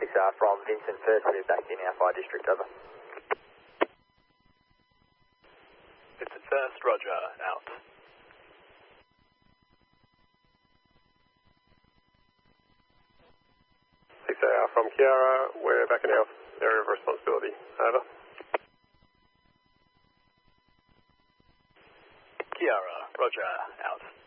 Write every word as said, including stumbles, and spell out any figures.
uh, from Vincent First, we're back in our fire district, over. Vincent First, roger, out. six A R from Kiara, we're back in our area of responsibility, over. Kiara, roger, out.